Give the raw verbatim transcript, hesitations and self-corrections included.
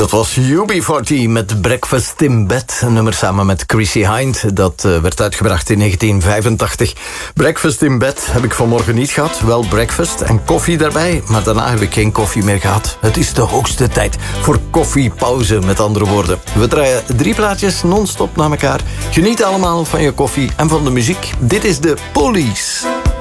Dat was U B veertien met Breakfast in Bed. Een nummer samen met Chrissy Hind. Dat uh, werd uitgebracht in negentien vijfentachtig. Breakfast in Bed heb ik vanmorgen niet gehad. Wel breakfast en koffie daarbij. Maar daarna heb ik geen koffie meer gehad. Het is de hoogste tijd voor koffiepauze, met andere woorden. We draaien drie plaatjes non-stop naar elkaar. Geniet allemaal van je koffie en van de muziek. Dit is de Police.